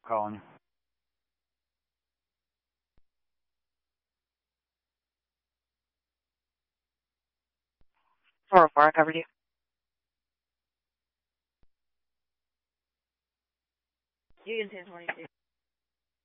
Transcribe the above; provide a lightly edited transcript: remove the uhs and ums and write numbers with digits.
calling you. 404, I covered you. You can 1022.